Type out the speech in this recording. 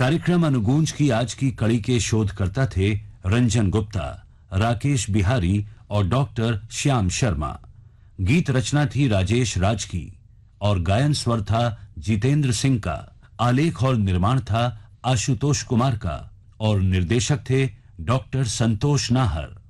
कार्यक्रम अनुगूंज की आज की कड़ी के शोधकर्ता थे रंजन गुप्ता, राकेश बिहारी और डॉक्टर श्याम शर्मा। गीत रचना थी राजेश राज की और गायन स्वर था जितेंद्र सिंह का। आलेख और निर्माण था आशुतोष कुमार का और निर्देशक थे डॉक्टर संतोष नाहर।